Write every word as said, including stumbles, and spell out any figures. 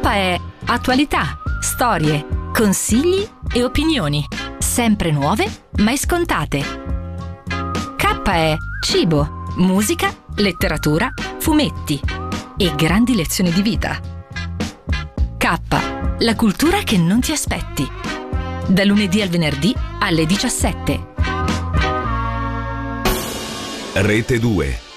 è attualità, storie, consigli e opinioni, sempre nuove, mai scontate. K è cibo, musica, letteratura, fumetti e grandi lezioni di vita. K, la cultura che non ti aspetti. Da lunedì al venerdì alle diciassette. Rete due.